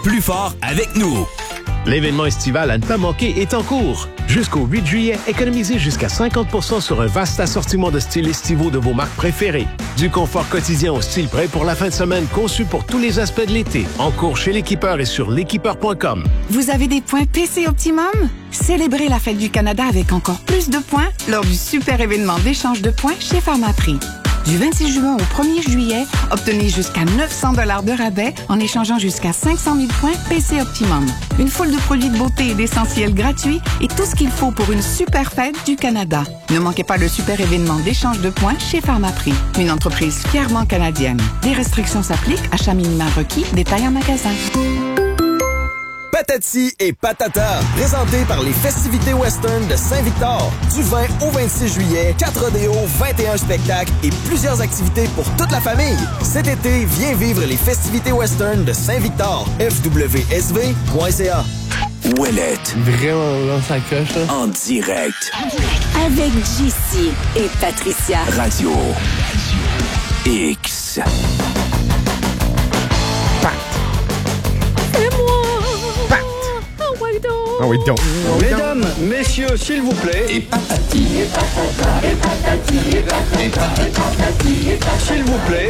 plus fort avec nous. L'événement estival à ne pas manquer est en cours. Jusqu'au 8 juillet, économisez jusqu'à 50% sur un vaste assortiment de styles estivaux de vos marques préférées. Du confort quotidien au style prêt pour la fin de semaine conçu pour tous les aspects de l'été. En cours chez l'équipeur et sur l'équipeur.com. Vous avez des points PC Optimum? Célébrez la fête du Canada avec encore plus de points lors du super événement d'échange de points chez Pharmaprix. Du 26 juin au 1er juillet, obtenez jusqu'à 900 $ de rabais en échangeant jusqu'à 500 000 points PC Optimum. Une foule de produits de beauté et d'essentiels gratuits et tout ce qu'il faut pour une super fête du Canada. Ne manquez pas le super événement d'échange de points chez Pharmaprix, une entreprise fièrement canadienne. Des restrictions s'appliquent, achat minimal requis, détails en magasin. Patati et Patata, présenté par les festivités western de Saint-Victor. Du 20 au 26 juillet, 4 rodéos, 21 spectacles et plusieurs activités pour toute la famille. Cet été, viens vivre les festivités western de Saint-Victor. fwsv.ca. Ouellette. Vraiment, là, ça coche, là. En direct. Avec JC et Patricia. Radio X. C'est moi! Pat. Oh, oui, donc! Ah oui, donc. Mesdames, messieurs, s'il vous plaît. Et patati. S'il vous plaît.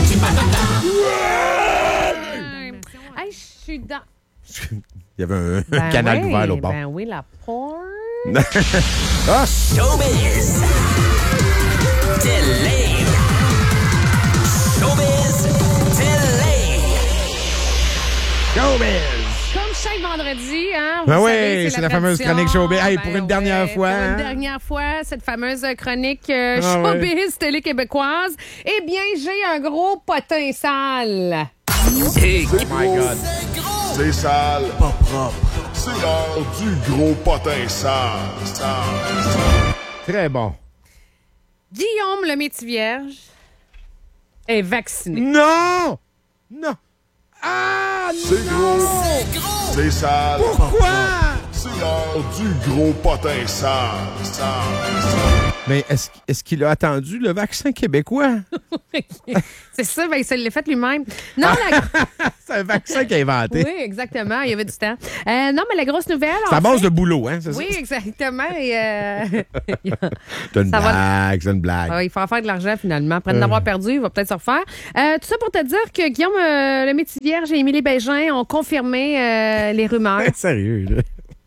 Hey, je suis dans... Il y avait un canal oui, ouvert au bord. Ben oui, la porn. Ah! Showbiz. Télé. Showbiz. Télé. Comme chaque vendredi, hein? Ben vous oui, savez, c'est la fameuse chronique Showbiz. Hey, pour une dernière fois. Pour hein? une dernière fois, cette fameuse chronique Ah Showbiz Télé québécoise. Eh bien, j'ai un gros potin sale. Et Oh my God. C'est sale. pas propre. C'est l'heure du gros potin sale. Très bon. Guillaume le Métis-Vierge est vacciné. Non! Non! Ah! C'est gros. C'est sale. Pourquoi? C'est l'heure du gros potin sale. Mais est-ce qu'il a attendu le vaccin québécois? C'est ça, ben, il se l'est fait lui-même. Non, C'est un vaccin qu'il a inventé. Oui, exactement. Il y avait du temps. Non, mais la grosse nouvelle. C'est à en base fait- de boulot, hein? C'est Oui, ça? exactement. Et, C'est une ça va- blague, c'est une blague. il faut en faire de l'argent finalement. Après de l'avoir perdu, il va peut-être se refaire. Tout ça pour te dire que Guillaume le Métis-Vierge et Émilie Bégin ont confirmé les rumeurs. Sérieux, là.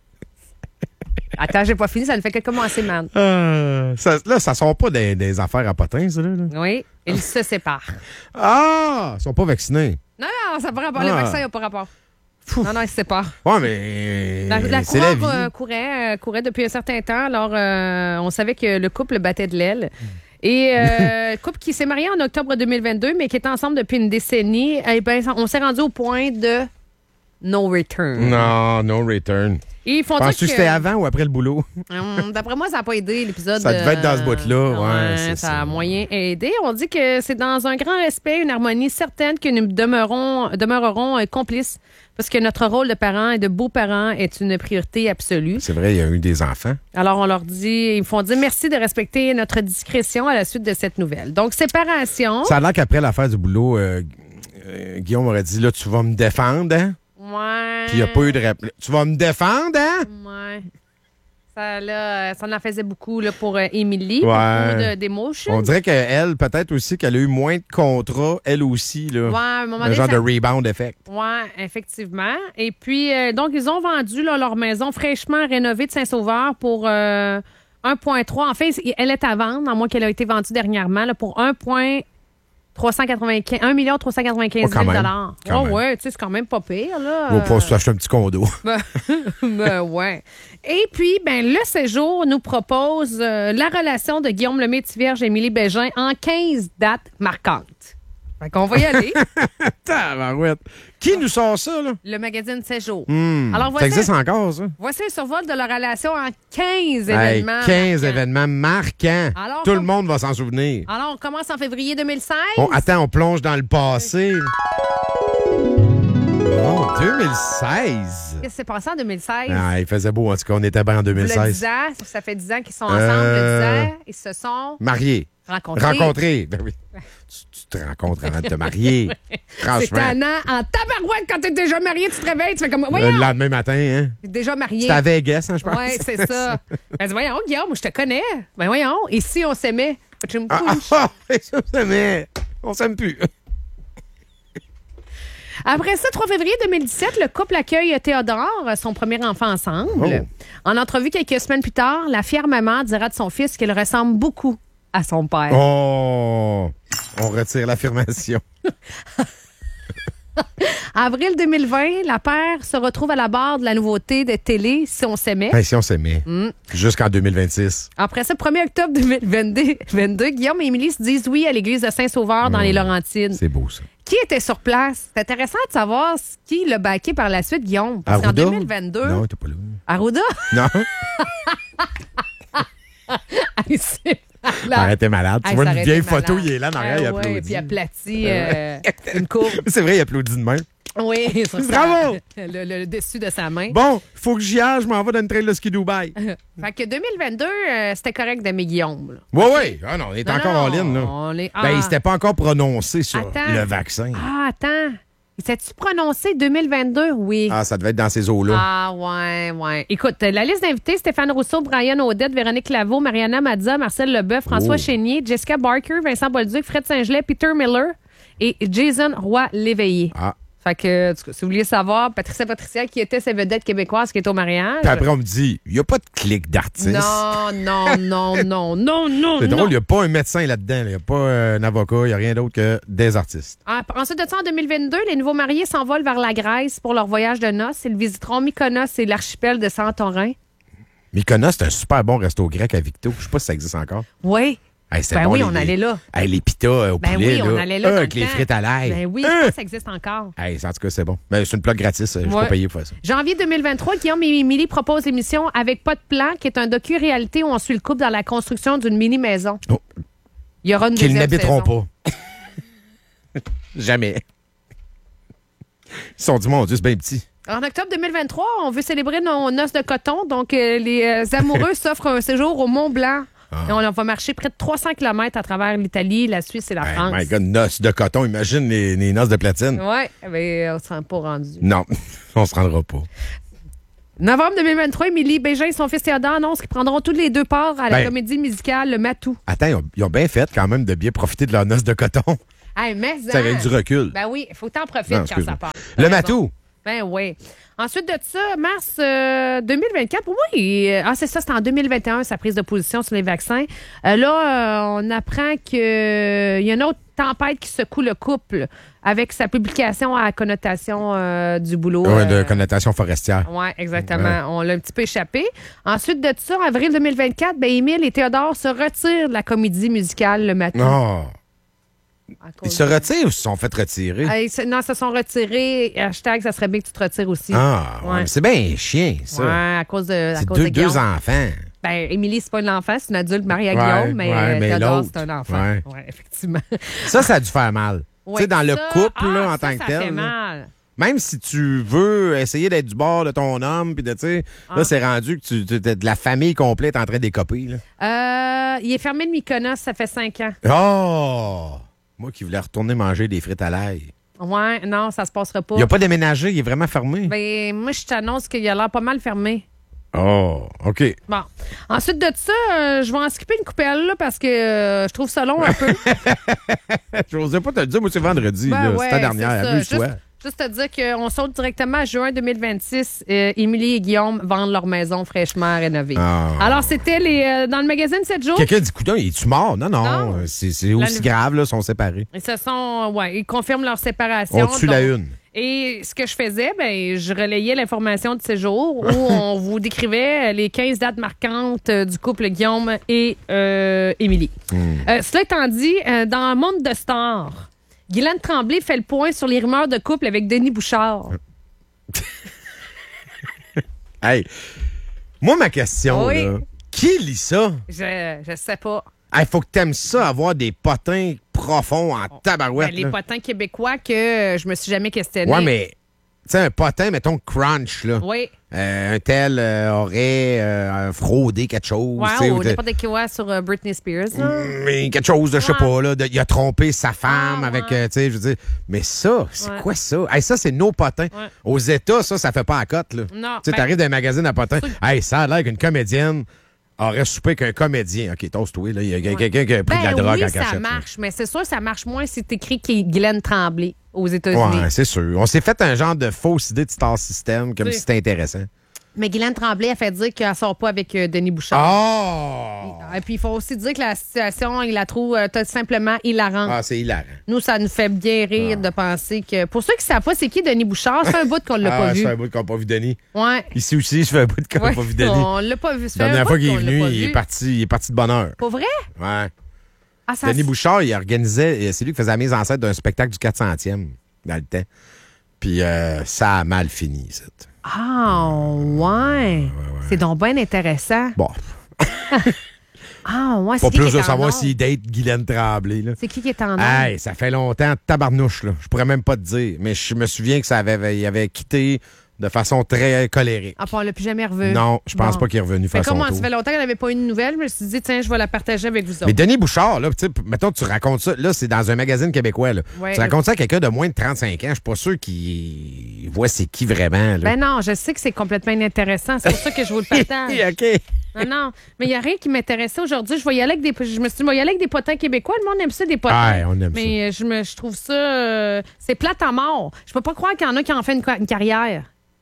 Attends, j'ai pas fini, ça ne fait que commencer, man. Ça sort pas des affaires à potins, ça, là. Oui, ils se séparent. Ah! Ils sont pas vaccinés. Non, ça n'a pas rapport. Le Ah. vaccin n'a pas rapport. Pouf. Non, ils se séparent. Ouais, mais La c'est la vie. coureur courait depuis un certain temps. Alors, on savait que le couple battait de l'aile. Et couple qui s'est marié en octobre 2022, mais qui est ensemble depuis une décennie, eh ben, on s'est rendu au point de no return. Non, no return. Et ils font Penses-tu dire que c'était avant ou après le boulot? D'après moi, ça n'a pas aidé l'épisode. Ça devait être dans ce bout-là, ouais, c'est ça ça. a moyen aidé. On dit que c'est dans un grand respect, une harmonie certaine que nous demeurerons complices parce que notre rôle de parents et de beaux-parents est une priorité absolue. C'est vrai, il y a eu des enfants. Alors, on leur dit, ils font dire merci de respecter notre discrétion à la suite de cette nouvelle. Donc, séparation. Ça a l'air qu'après l'affaire du boulot, Guillaume aurait dit, là, tu vas me défendre, hein? Ouais. Puis il n'y a pas eu de réponse. Tu vas me défendre, hein? Ouais. Ça en faisait beaucoup là, pour Émilie. Ouais. Beaucoup d'émotions. On dirait qu'elle, peut-être aussi qu'elle a eu moins de contrats, elle aussi, là. Ouais, à un moment un donné, genre ça- de rebound effect. Oui, effectivement. Et puis, donc, ils ont vendu là, leur maison fraîchement rénovée de Saint-Sauveur pour 1,3. En fait, elle est à vendre, à moins qu'elle ait été vendue dernièrement, là, pour 1,395 Oh, quand 000 même. Quand Oh, même. ouais, tu sais, c'est quand même pas pire, là. On va pas s'acheter un petit condo. Ben, ouais. Et puis, ben, le séjour nous propose la relation de Guillaume le Métis-Vierge et Émilie Bégin en 15 dates marquantes. Fait qu'on va y aller. Tabarouette. Qui nous sort ça, là? Le magazine Séjour. Ça Alors, voici, existe encore, ça? voici un survol de leur relation en 15 Hey, événements. 15 marquants. événements marquants. Alors, Tout le comme- monde va s'en souvenir. Alors, on commence en février 2016. Attends, on plonge dans le passé. Oh, 2016. Qu'est-ce qui s'est passé en 2016? Ah, il faisait beau, en tout cas, on était bien en 2016. Le 10 ans, ça fait 10 ans qu'ils sont ensemble. Le 10 ans, ils se sont mariés. rencontrés. Ben oui. Tu te rencontres avant de te marier. Franchement. C'est tannant. En tabarouette, quand t'es déjà marié, tu te réveilles, tu fais comme... Voyons, Le lendemain matin, hein? t'es déjà marié. C'était à Vegas, hein, je pense. Oui, c'est ça. Elle dit, voyons, Guillaume, je te connais. Ben voyons, et si on s'aimait? On s'aime plus. Après ça, 3 février 2017, le couple accueille Théodore, son premier enfant ensemble. En entrevue quelques semaines plus tard, la fière maman dira de son fils qu'il ressemble beaucoup à son père. Oh! On retire l'affirmation. Avril 2020, la paire se retrouve à la barre de la nouveauté de télé Si on s'aimait. Ben, si on s'aimait. Jusqu'en 2026. Après ça, 1er octobre 2022, Guillaume et Émilie se disent oui à l'église de Saint-Sauveur dans les Laurentides. C'est beau, ça. Qui était sur place? C'est intéressant de savoir qui l'a backé par la suite, Guillaume. Parce qu'en Arruda? 2022... Non, t'es pas là. Arruda? Non. Arrête, t'es malade. Tu vois une vieille photo, il est là en arrière, il applaudit. Oui, puis il aplatit une courbe. C'est vrai, il applaudit de même. Oui, sur Bravo! Le dessus de sa main. Bon, faut que j'y aille, je m'en vais dans une trail de ski Dubaï. Fait que 2022, c'était correct d'aimer Guillaume. Oui, oui. Ah non, on est encore en ligne, là. Ben, il s'était pas encore prononcé sur le vaccin. Ah, attends. Il s'est-tu prononcé 2022? Oui. Ah, ça devait être dans ces eaux-là. Ah, ouais. Écoute, la liste d'invités, Stéphane Rousseau, Brian Odette, Véronique Laveau, Mariana Mazza, Marcel Leboeuf, François Chénier, Jessica Barker, Vincent Bolduc, Fred Saint-Gelais, Peter Miller et Jason Roy-Léveillé. Ah. Fait que, si vous vouliez savoir, Patricia, qui était ces vedettes québécoises qui est au mariage. Puis après, on me dit, il n'y a pas de clique d'artistes. Non. C'est drôle, il n'y a pas un médecin là-dedans. Il n'y a pas un avocat, il n'y a rien d'autre que des artistes. Ensuite de ça, en 2022, les nouveaux mariés s'envolent vers la Grèce pour leur voyage de noces. Ils visiteront Mykonos et l'archipel de Santorin. Mykonos, c'est un super bon resto grec à Victo. Je ne sais pas si ça existe encore. Oui. Hey, bon, on allait là. Hey, les pitas au poulet, oui, on allait là. avec les frites à l'ail. Ben oui, je pense que ça existe encore. Hey, en tout cas, c'est bon. Mais c'est une plug gratis. Je ne suis pas payé pour ça. Janvier 2023, Guillaume et Émilie proposent l'émission Avec pas de plan, qui est un docu-réalité où on suit le couple dans la construction d'une mini-maison. Oh. Il y aura une Qu'ils deuxième n'habiteront saison. pas. Jamais. Ils se sont dit, mon Dieu, c'est bien petit. En octobre 2023, on veut célébrer nos noces de coton. Donc, les amoureux s'offrent un séjour au Mont-Blanc. Et on va marcher près de 300 km à travers l'Italie, la Suisse et la France. My God, noces de coton. Imagine les noces de platine. Oui, mais on ne se rend pas rendu. Non, on se rendra pas. Novembre 2023, Émilie Bégin et son fils Théodore annoncent qu'ils prendront tous les deux part à la comédie musicale Le Matou. Attends, ils ont bien fait quand même de bien profiter de leurs noces de coton. Hey, mais ça avec du recul. Ben oui, il faut t'en profiter quand ça part. Le Matou. Ben oui. Ensuite de ça, mars 2024, oui. C'est ça, c'est en 2021, sa prise de position sur les vaccins. On apprend qu'il y a une autre tempête qui secoue le couple avec sa publication à connotation du boulot. Oui, de connotation forestière. Oui, exactement. Ouais. On l'a un petit peu échappé. Ensuite de ça, en avril 2024, Émile et Théodore se retirent de la comédie musicale Le Matin. Oh. Ils se retirent ou se sont fait retirer? Non, ils se sont retirés. Hashtag, ça serait bien que tu te retires aussi. Ah, ouais. C'est bien chien, ça. Ouais, à cause de deux enfants. Ben, Émilie, c'est pas un enfant, c'est une adulte mariée à Guillaume, mais Théodore, c'est un enfant. Ouais. Oui, effectivement. Ça a dû faire mal. Tu sais, dans le couple, là, en tant que tel. Ça fait mal. Même si tu veux essayer d'être du bord de ton homme, puis de, tu sais, là, c'est rendu que tu es de la famille complète en train d'écoper, là. Il est fermé de Mykonos, ça fait 5 ans. Oh! Moi qui voulais retourner manger des frites à l'ail. Ouais, non, ça se passera pas. Il n'a pas déménagé, il est vraiment fermé. Ben, moi, je t'annonce qu'il a l'air pas mal fermé. Oh, OK. Bon. Ensuite de ça, je vais en skipper une coupelle, là, parce que je trouve ça long un peu. Je n'osais pas te le dire, moi, c'est vendredi. Ben c'est ta dernière, amuse-toi. Juste te dire qu'on saute directement à juin 2026. Émilie et Guillaume vendent leur maison fraîchement rénovée. Ah. Alors, c'était dans le magazine 7 jours. Quelqu'un dit, coudonc, es-tu mort? Non. C'est aussi grave, là, ils sont séparés. Ils confirment leur séparation. On tue la une. Et ce que je faisais, je relayais l'information de séjour où on vous décrivait les 15 dates marquantes du couple Guillaume et Émilie. Cela étant dit, dans le monde de stars, Guylaine Tremblay fait le point sur les rumeurs de couple avec Denis Bouchard. Hey, moi, ma question, là, qui lit ça? Je sais pas. Il faut que t'aimes ça, avoir des potins profonds en tabarouette. Les potins québécois que je me suis jamais questionné. Ouais, mais sais, un potin, mettons, crunch, là. Oui. Un tel aurait fraudé quelque chose. Ouais, ou n'importe quoi sur Britney Spears. Mais quelque chose de, je sais pas, là. Il a trompé sa femme avec, tu sais, je veux dire. Mais ça, c'est quoi ça? Hey, ça, c'est nos potins. Ouais. Aux États, ça fait pas à cote, là. Non. Tu sais, t'arrives dans un magazine à potins. Hey, ça a l'air qu'une comédienne aurait soupé qu'un comédien. OK, toast-toi, là. Il y a quelqu'un qui a pris de la drogue en cachette. Ça marche, mais c'est sûr que ça marche moins si t'écris qu'il est Glenn Tremblay aux États-Unis. Ouais, c'est sûr. On s'est fait un genre de fausse idée de Star System, comme si c'était intéressant. Mais Guylaine Tremblay a fait dire qu'elle sort pas avec Denis Bouchard. Oh! Et puis, il faut aussi dire que la situation, il la trouve tout simplement hilarante. Ah, c'est hilarant. Nous, ça nous fait bien rire de penser que... Pour ceux qui ne savent pas c'est qui Denis Bouchard, c'est un bout qu'on l'a pas vu. C'est un bout qu'on n'a pas vu Denis. Ouais. Ici aussi, je fais un bout qu'on n'a pas vu Denis. On l'a pas vu. La dernière fois qu'il est venu, il est parti de bonne heure. Pas vrai? Ouais. Ah, Denis Bouchard, il organisait... C'est lui qui faisait la mise en scène d'un spectacle du 400e dans le temps. Puis ça a mal fini, ça. Ah, ouais. C'est donc bien intéressant. Bon. Ah, ouais, pas plus de savoir s'il date Guylaine Tremblay. Là. C'est qui est en Hey, ça fait longtemps, tabarnouche, là. Je pourrais même pas te dire. Mais je me souviens que il avait quitté de façon très colérique. Ah, puis on l'a plus jamais revu. Non, je pense pas qu'il est revenu faire son tour. Ça fait longtemps qu'elle n'avait pas eu de nouvelles. Je me suis dit, tiens, je vais la partager avec vous autres. Mais Denis Bouchard, là, mettons, tu racontes ça. Là, c'est dans un magazine québécois. Là. Ouais, tu racontes ça à quelqu'un de moins de 35 ans. Je suis pas sûr qu'il voit c'est qui vraiment. Là. Ben non, je sais que c'est complètement inintéressant. C'est pour ça que je vous le partage. OK. Non, mais il n'y a rien qui m'intéressait aujourd'hui. Je me suis dit, je vais y aller avec des potins québécois. Le monde aime ça, des potins. Ouais, on aime mais ça. Mais je trouve ça... c'est plate à mort. Je peux pas croire qu'il y en a qui en fait une carrière.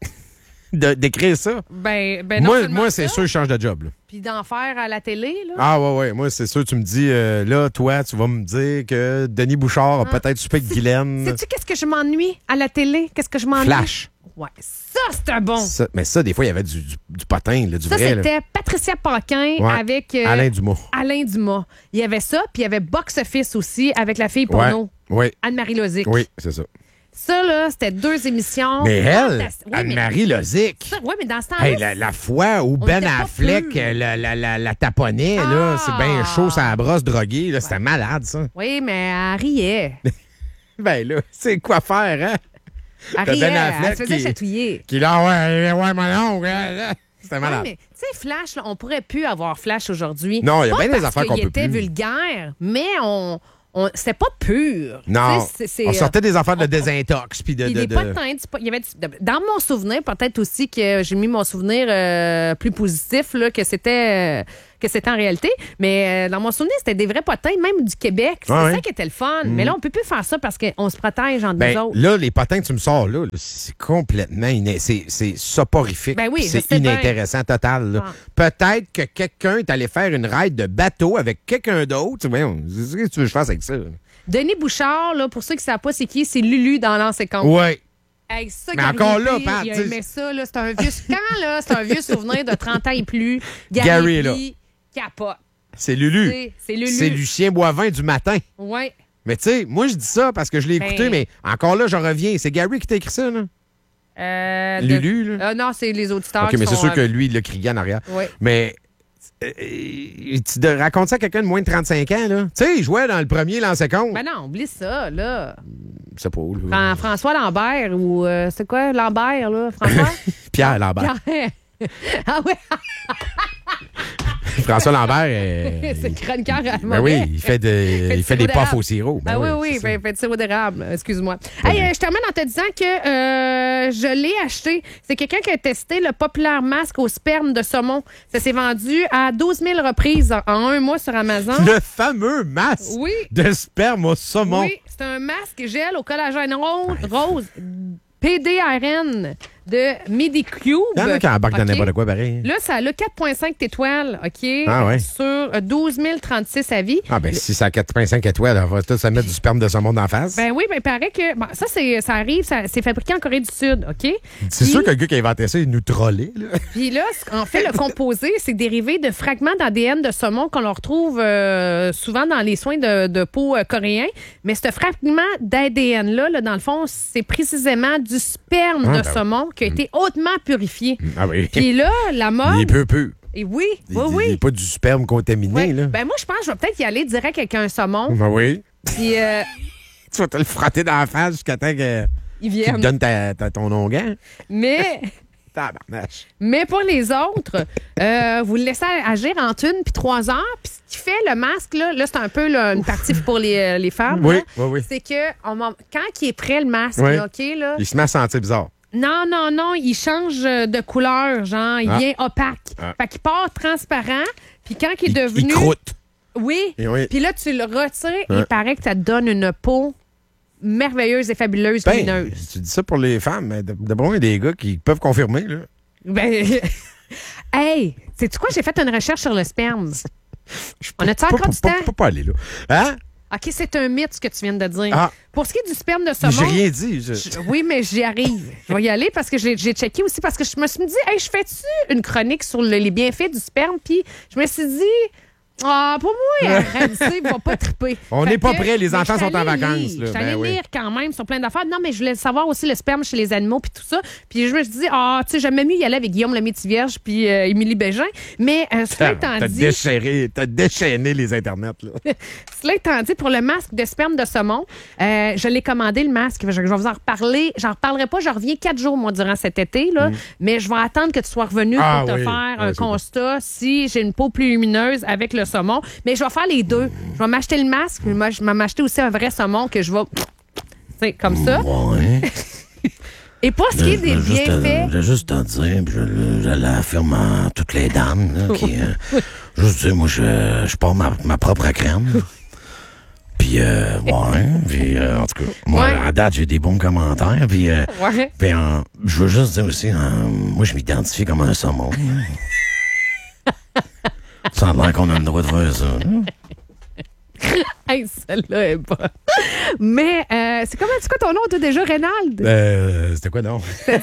D'écrire ça? Ben moi c'est sûr que je change de job. Là. Puis d'en faire à la télé, là? Ah ouais. Moi, c'est sûr, tu me dis, là, toi, tu vas me dire que Denis Bouchard a peut-être soupé avec Guylaine. Sais-tu qu'est-ce que je m'ennuie à la télé? Qu'est-ce que je m'ennuie? Flash. Ouais, ça, c'est un bon. Mais ça, des fois, il y avait du potin, là, du ça, vrai. Ça, c'était Patricia Paquin avec... Alain Dumas. Alain Dumas. Il y avait ça, puis il y avait Box Office aussi avec la fille porno. Oui. Anne-Marie Lozic. Oui, c'est ça. Ça, là, c'était 2 émissions. Mais elle, Anne-Marie Lozic. Oui, mais dans ce temps-là... Hey, la fois où Ben Affleck la taponnait, là, c'est bien chaud, ça la brosse droguée, là, c'était malade, ça. Oui, mais elle riait. Ben là, c'est quoi faire, hein? Elle riait, elle se faisait chatouiller. Qui là, ouais, mon oncle, c'était malade. Oui, mais tu sais, Flash, là, on pourrait plus avoir Flash aujourd'hui. Non, il y a bien des affaires qu'on peut plus. Il était vulgaire, mais c'était pas pur. Non. On sortait des affaires de désintox. Puis des potins. Il y avait dans mon souvenir, peut-être aussi que j'ai mis mon souvenir plus positif là, que c'était en réalité. Mais dans mon souvenir, c'était des vrais potins, même du Québec. C'était ça qui était le fun. Mais là, on peut plus faire ça parce qu'on se protège entre nous autres. Là, les potins que tu me sors, là, c'est complètement c'est soporifique. Ben oui, c'est inintéressant total. Là. Peut-être que quelqu'un est allé faire une ride de bateau avec quelqu'un d'autre. Qu'est-ce que tu veux que je fasse avec ça? Denis Bouchard, là, pour ceux qui ne savent pas c'est qui, c'est Lulu dans L'An 50. Oui. Hey, ça mais encore là, il aimait ça, là, c'est un vieux... Quand, là, c'est un vieux souvenir de 30 ans et plus. Gary là. Capote. C'est Lulu. C'est Lulu. C'est Lucien Boivin du matin. Oui. Mais tu sais, moi, je dis ça parce que je l'ai écouté, mais encore là, je reviens. C'est Gary qui t'a écrit ça, là? Lulu, là? Non, c'est les auditeurs OK, mais c'est sûr que lui, il l'a crié en arrière. Oui. Mais tu racontes ça à quelqu'un de moins de 35 ans, là? Tu sais, il jouait dans le premier L'An 50. Ben non, oublie ça, là. C'est pas où, là. François Lambert ou... c'est quoi, Lambert, là? François? Pierre Lambert. Pierre. Ah ouais? François Lambert. C'est chroniqueur à ben oui, il fait des puffs au sirop. Ben il fait de sirop d'érable. Excuse-moi. Hey, je termine en te disant que je l'ai acheté. C'est quelqu'un qui a testé le populaire masque au sperme de saumon. Ça s'est vendu à 12 000 reprises en un mois sur Amazon. Le fameux masque de sperme au saumon. Oui, c'est un masque gel au collagène rose PDRN de Medicube. Il y en a qui embarquent dans n'importe quoi, pareil. Là, ça a 4,5 étoiles, OK? Ah ouais. Sur 12 036 avis. Ah, ben si ça a 4,5 étoiles, on va tout ça mettre du sperme de saumon d'en face. Ben oui, ben il paraît que... Bon, ça arrive, c'est fabriqué en Corée du Sud, OK? C'est sûr que le gars qui a inventé ça, il nous trollait, là. Puis là, en fait, le composé, c'est dérivé de fragments d'ADN de saumon qu'on retrouve souvent dans les soins de peau coréens. Mais ce fragment d'ADN-là, là, dans le fond, c'est précisément du sperme de saumon qui a été hautement purifié. Ah oui. Puis là, la mode... Il est peu. Et oui. Il n'est pas du sperme contaminé, là. Ben moi, je pense que je vais peut-être y aller direct avec un saumon. Ben oui. Puis... tu vas te le frotter dans la face jusqu'à temps que... Ils Qui viennent. te donne ton onguent. Mais... Tabarnache. Mais pour les autres, vous le laissez agir entre 1 puis 3 heures. Puis ce qui fait le masque, là c'est un peu là, une partie pour les femmes. Oui, là. oui. C'est que quand il est prêt, le masque, Oui. là, OK, là... Il se met à sentir bizarre. Non, il change de couleur, genre, il devient opaque. Fait qu'il part transparent, puis quand il est devenu... Il croûte. Oui, Oui. puis là, tu le retires, il paraît que ça te donne une peau merveilleuse et fabuleuse, lumineuse. Tu dis ça pour les femmes, mais d'abord, il y a des gars qui peuvent confirmer. Là. Ben, hey, sais-tu quoi? J'ai fait une recherche sur le sperme. On a-tu encore du temps? Je peux pas aller là. Hein? OK, c'est un mythe, ce que tu viens de dire. Ah. Pour ce qui est du sperme de saumon... J'ai rien dit. Oui, mais j'y arrive. Je vais y aller parce que j'ai checké aussi, parce que je me suis dit, hey, je fais-tu une chronique sur les bienfaits du sperme? Puis je me suis dit... pour moi, arrête, il va pas triper. On n'est pas prêts, les enfants sont en vacances. Je suis allée Ben lire quand même sur plein d'affaires. Non, mais je voulais savoir aussi le sperme chez les animaux puis tout ça. Puis je me suis dit, tu sais, j'aimais mieux y aller avec Guillaume Lemaitre-Vierge puis Émilie Bégin. Mais cela étant dit... T'as déchaîné les internets, là. Cela étant dit, pour le masque de sperme de saumon, je l'ai commandé, le masque. Je vais vous en reparler. J'en reparlerai pas. Je reviens 4 jours, moi, durant cet été, là. Mais je vais attendre que tu sois revenu pour te faire un constat si j'ai une peau plus lumineuse avec le saumon. Mais je vais faire les deux. Je vais m'acheter le masque, mais je vais m'acheter aussi un vrai saumon que je vais... Tu sais, comme ça. Ouais. Et pour ce qui est des bienfaits... Je vais juste te dire, puis je l'affirme à toutes les dames, là, qui... juste dire, moi, je pars ma propre crème. Puis, puis en tout cas, moi, à date, j'ai des bons commentaires. Puis, puis je veux juste dire aussi, moi, je m'identifie comme un saumon. Ça a l'air qu'on a le droit de faire ça. Hey, celle-là est bonne. Mais c'est quoi ton nom, toi, déjà, Rénald? C'était quoi, non?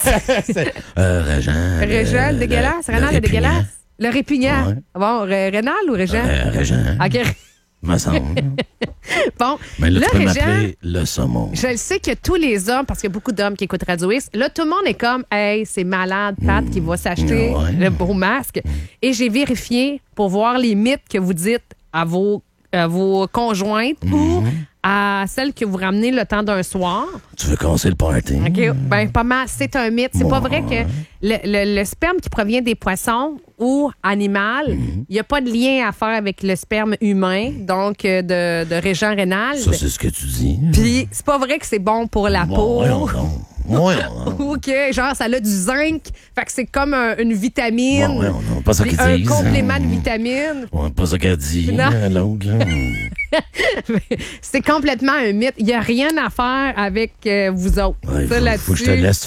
Régent, dégueulasse. Rénald, le dégueulasse. Le répugnant. Ouais. Bon, Rénald ou Régent? Régent. OK. Me semble. Bon, Mais là, tu peux Régent, m'appeler le saumon. je le sais que tous les hommes, parce qu'il y a beaucoup d'hommes qui écoutent Radio X, là, tout le monde est comme, hey, c'est malade, Pat, qui va s'acheter le beau masque. Et j'ai vérifié pour voir les mythes que vous dites à vos conjointes ou à celles que vous ramenez le temps d'un soir. Tu veux casser le party? OK. Ben, pas mal. C'est un mythe. C'est pas vrai que le sperme qui provient des poissons ou animal, il n'y a pas de lien à faire avec le sperme humain, donc de Régent Rénal. Ça, c'est ce que tu dis. Puis, c'est pas vrai que c'est bon pour la peau. Ouais, OK, genre, ça a du zinc. Fait que c'est comme une vitamine. non, pas ça qu'ils Un disent. complément de vitamine. Ouais, pas ça qu'elle dit, Non. l'autre. Là. C'est complètement un mythe. Il n'y a rien à faire avec vous autres. Ouais, Ça, faut que je te là-dessus. laisse